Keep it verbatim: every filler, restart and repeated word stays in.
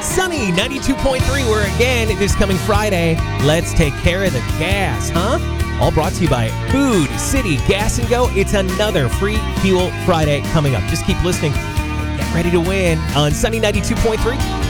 Sunny ninety-two point three, where again, this coming Friday, let's take care of the gas, huh? All brought to you by Food City Gas and Go. It's another free Fuel Friday coming up. Just keep listening and get ready to win on Sunny ninety-two point three.